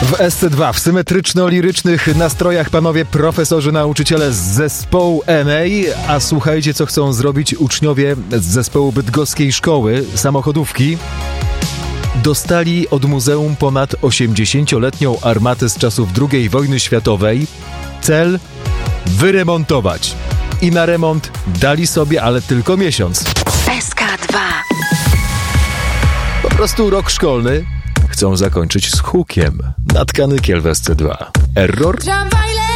W SC2 w symetryczno-lirycznych nastrojach panowie profesorzy, nauczyciele z zespołu MA, a słuchajcie, co chcą zrobić uczniowie z zespołu bydgoskiej szkoły samochodówki. Dostali od muzeum ponad 80-letnią armatę z czasów II wojny światowej. Cel: wyremontować. I na remont dali sobie, ale tylko miesiąc. SK2. Po prostu rok szkolny chcą zakończyć z hukiem. Natkany Kiel w SC2. Error?